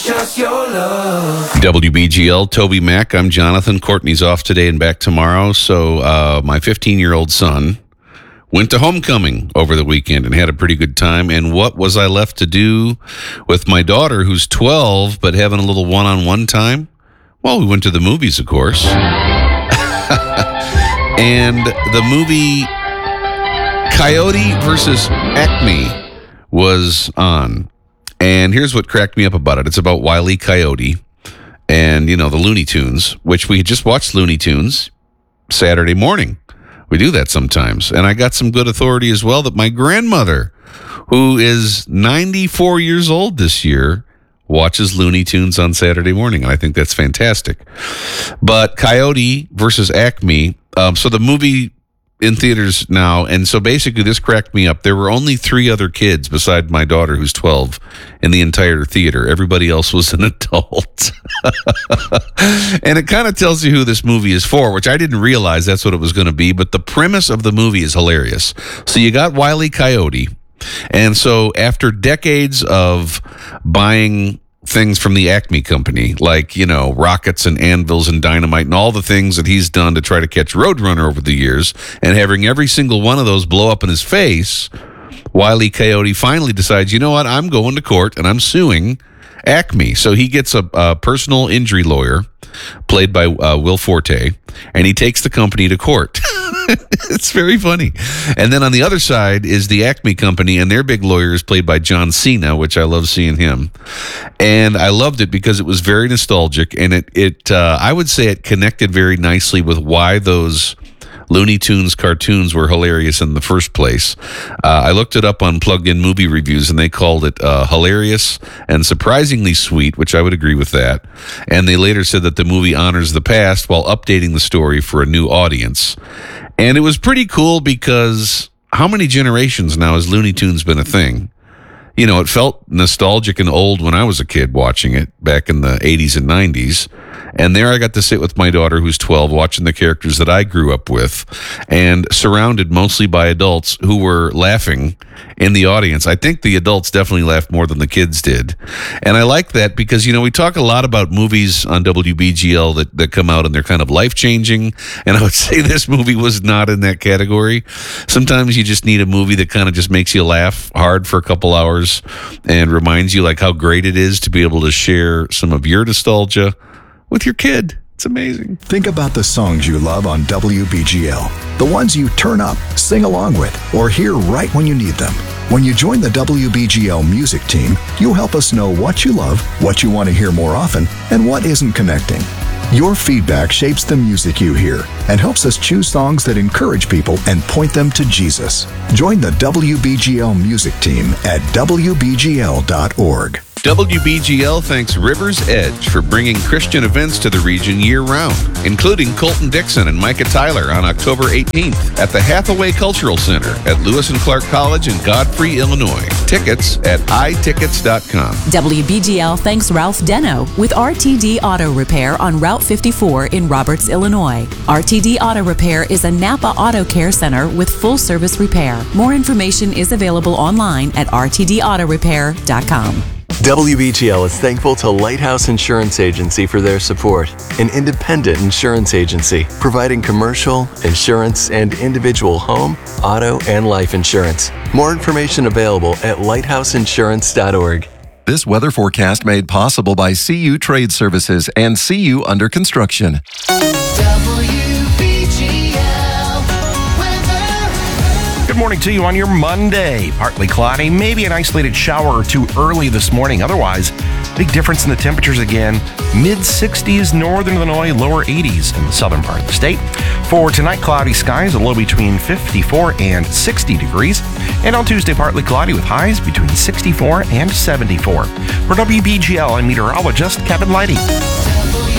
Just your love. WBGL, Toby Mac. I'm Jonathan. Courtney's off today and back tomorrow. So my 15-year-old son went to homecoming over the weekend and had a pretty good time. And what was I left to do with my daughter, who's 12, but having a little one-on-one time? Well, we went to the movies, of course. And the movie Coyote versus Acme was on. And here's what cracked me up about it. It's about Wile E. Coyote and, the Looney Tunes, which we just watched Looney Tunes Saturday morning. We do that sometimes. And I got some good authority as well that my grandmother, who is 94 years old this year, watches Looney Tunes on Saturday morning. And I think that's fantastic. But Coyote versus Acme. So the movie in theaters now, and so basically this cracked me up. There were only 3 other kids beside my daughter, who's 12, in the entire theater. Everybody else was an adult. And it kind of tells you who this movie is for, which I didn't realize that's what it was going to be, but the premise of the movie is hilarious. So you got Wile E. Coyote, and so after decades of buying things from the Acme company, like, rockets and anvils and dynamite and all the things that he's done to try to catch Roadrunner over the years, and having every single one of those blow up in his face, Wile E. Coyote finally decides, you know what, I'm going to court and I'm suing Acme. So he gets a personal injury lawyer, played by Will Forte, and he takes the company to court. It's very funny. And then on the other side is the Acme company, and their big lawyer is played by John Cena, which I love seeing him. And I loved it because it was very nostalgic, and it I would say it connected very nicely with why those Looney Tunes cartoons were hilarious in the first place. I looked it up on Plugged In Movie Reviews, and they called it hilarious and surprisingly sweet, which I would agree with that. And they later said that the movie honors the past while updating the story for a new audience. And it was pretty cool because how many generations now has Looney Tunes been a thing? It felt nostalgic and old when I was a kid watching it back in the 80s and 90s. And there I got to sit with my daughter, who's 12, watching the characters that I grew up with, and surrounded mostly by adults who were laughing in the audience. I think the adults definitely laughed more than the kids did. And I like that because, we talk a lot about movies on WBGL that come out and they're kind of life-changing. And I would say this movie was not in that category. Sometimes you just need a movie that kind of just makes you laugh hard for a couple hours and reminds you like how great it is to be able to share some of your nostalgia with your kid. It's amazing. Think about the songs you love on WBGL. The ones you turn up, sing along with, or hear right when you need them. When you join the WBGL music team, you'll help us know what you love, what you want to hear more often, and what isn't connecting. Your feedback shapes the music you hear and helps us choose songs that encourage people and point them to Jesus. Join the WBGL music team at WBGL.org. WBGL thanks River's Edge for bringing Christian events to the region year-round, including Colton Dixon and Micah Tyler on October 18th at the Hathaway Cultural Center at Lewis and Clark College in Godfrey, Illinois. Tickets at itickets.com. WBGL thanks Ralph Deno with RTD Auto Repair on Route 54 in Roberts, Illinois. RTD Auto Repair is a Napa Auto Care Center with full-service repair. More information is available online at rtdautorepair.com. WBGL is thankful to Lighthouse Insurance Agency for their support, an independent insurance agency providing commercial, insurance, and individual home, auto, and life insurance. More information available at lighthouseinsurance.org. This weather forecast made possible by CU Trade Services and CU Under Construction. Good morning to you on your Monday. Partly cloudy, maybe an isolated shower or two early this morning. Otherwise, big difference in the temperatures again. Mid-60s northern Illinois, lower 80s in the southern part of the state. For tonight, cloudy skies, a low between 54 and 60 degrees. And on Tuesday, partly cloudy with highs between 64 and 74. For WBGL, I'm meteorologist Kevin Leidy.